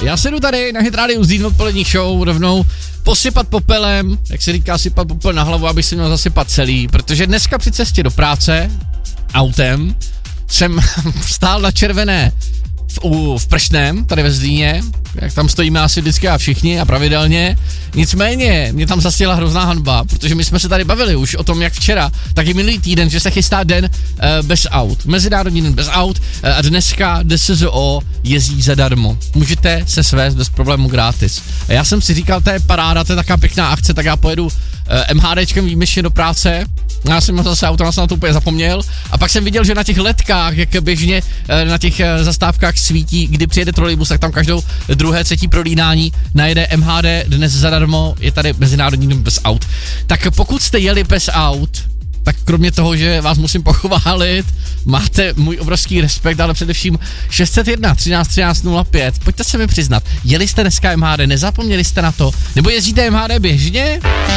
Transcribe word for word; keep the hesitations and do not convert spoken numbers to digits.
Já se jdu tady na Hit Radio z odpolední show rovnou posypat popelem, jak se říká, sypat popel na hlavu, aby si měl zasypat celý, protože dneska při cestě do práce autem jsem stál na červené v, u, v Pršném, tady ve Zlíně, jak tam stojíme asi vždycky a všichni a pravidelně. Nicméně, mě tam zastěla hrozná hanba, protože my jsme se tady bavili už o tom, jak včera, tak i minulý týden, že se chystá den uh, bez aut. Mezinárodní den bez aut uh, a dneska D S Z O jezdí zadarmo. Můžete se svést bez problému gratis. A já jsem si říkal, to je paráda, to je taková pěkná akce, tak já pojedu uh, MHDčkem výjimečně do práce. Já jsem zase auto, já jsem na to úplně zapomněl. A pak jsem viděl, že na těch letkách, jak běžně uh, na těch uh, zastávkách svítí, kdy přijede trolejbus, tak tam každou druhé, třetí prolínání najede M H D dnes zadarmo, je tady Mezinárodní den bez aut. Tak pokud jste jeli bez aut, tak kromě toho, že vás musím pochválit, máte můj obrovský respekt, ale především šest set jedna třináct třináct nula pět. Pojďte se mi přiznat, jeli jste dneska M H D, nezapomněli jste na to? Nebo jezdíte M H D běžně?